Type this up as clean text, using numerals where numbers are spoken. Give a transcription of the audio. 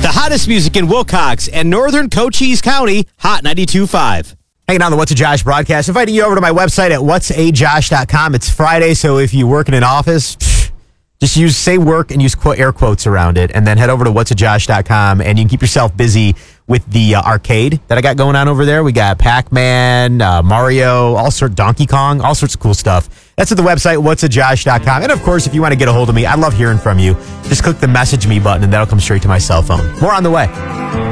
The hottest music in Wilcox and northern Cochise County, Hot 92.5. Hanging on the What's a Josh broadcast, inviting you over to my website at whatsajosh.com. It's Friday, so if you work in an office, just say work and use air quotes around it, and then head over to whatsajosh.com, and you can keep yourself busy with the arcade that I got going on over there. We got Pac-Man, Mario, Donkey Kong, all sorts of cool stuff. That's at the website, whatsajosh.com. And, of course, if you want to get a hold of me, I love hearing from you. Just click the message me button, and that'll come straight to my cell phone. More on the way.